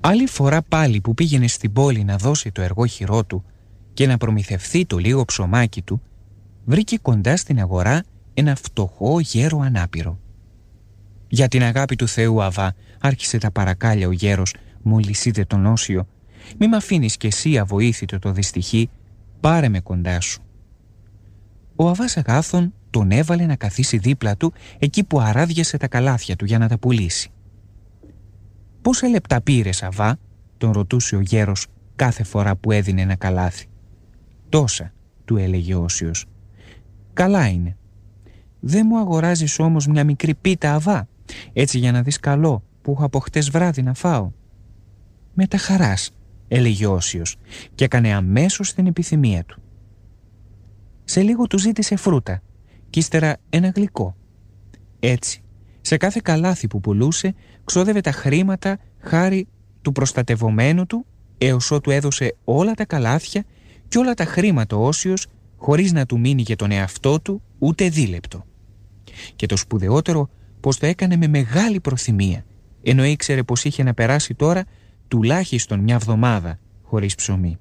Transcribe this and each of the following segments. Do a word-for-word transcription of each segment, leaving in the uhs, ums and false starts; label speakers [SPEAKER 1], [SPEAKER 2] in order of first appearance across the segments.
[SPEAKER 1] Άλλη φορά πάλι που πήγαινε στην πόλη να δώσει το εργόχειρό του και να προμηθευθεί το λίγο ψωμάκι του, βρήκε κοντά στην αγορά ένα φτωχό γέρο ανάπηρο. «Για την αγάπη του Θεού, Αβά», άρχισε τα παρακάλια ο γέρος μόλις είδε τον Όσιο, «μη μ' αφήνεις κι εσύ αβοήθητο το δυστυχή, πάρε με κοντά σου». Ο Αβάς Αγάθων τον έβαλε να καθίσει δίπλα του εκεί που αράδιασε τα καλάθια του για να τα πουλήσει. «Πόσα λεπτά πήρες, Αβά?» τον ρωτούσε ο γέρος κάθε φορά που έδινε ένα καλάθι. «Τόσα», του έλεγε ο Όσιος. «Καλά είναι. Δεν μου αγοράζεις όμως μια μικρή πίτα, Αβά, έτσι για να δεις καλό που έχω από χτες βράδυ να φάω?» «Με τα χαράς», έλεγε ο Όσιος και έκανε αμέσως την επιθυμία του. Σε λίγο του ζήτησε φρούτα κι ύστερα ένα γλυκό. Έτσι, σε κάθε καλάθι που πουλούσε ξόδευε τα χρήματα χάρη του προστατευομένου του, έως ότου έδωσε όλα τα καλάθια και όλα τα χρήματα ο Όσιος, χωρίς να του μείνει για τον εαυτό του ούτε δίλεπτο. Και το σπουδαιότερο, πως το έκανε με μεγάλη προθυμία, ενώ ήξερε πως είχε να περάσει τώρα τουλάχιστον μια βδομάδα χωρίς ψωμί.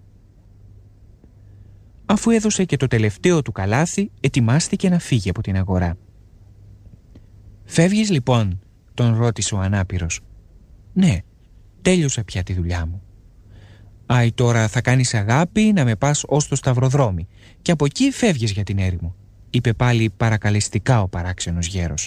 [SPEAKER 1] Αφού έδωσε και το τελευταίο του καλάθι, ετοιμάστηκε να φύγει από την αγορά. «Φεύγεις λοιπόν?» τον ρώτησε ο ανάπηρος. «Ναι, τέλειωσα πια τη δουλειά μου». «Άι, τώρα θα κάνεις αγάπη να με πας ως το σταυροδρόμι και από εκεί φεύγεις για την έρημο», είπε πάλι παρακαλεστικά ο παράξενος γέρος.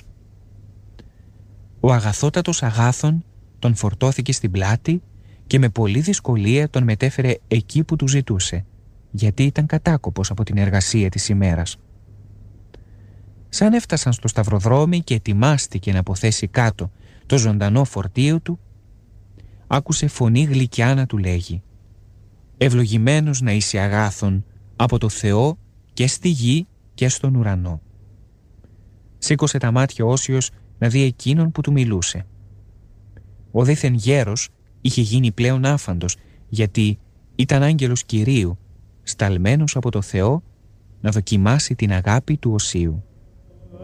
[SPEAKER 1] Ο αγαθότατος Αγάθων τον φορτώθηκε στην πλάτη και με πολλή δυσκολία τον μετέφερε εκεί που του ζητούσε, γιατί ήταν κατάκοπος από την εργασία της ημέρας. Σαν έφτασαν στο σταυροδρόμι και ετοιμάστηκε να αποθέσει κάτω το ζωντανό φορτίο του, άκουσε φωνή γλυκιά να του λέγει: «Ευλογημένος να είσαι, Αγάθων, από το Θεό και στη γη και στον ουρανό». Σήκωσε τα μάτια ο Όσιος να δει εκείνον που του μιλούσε. Ο δήθεν γέρος είχε γίνει πλέον άφαντος, γιατί ήταν άγγελος Κυρίου, σταλμένος από το Θεό να δοκιμάσει την αγάπη του Οσίου.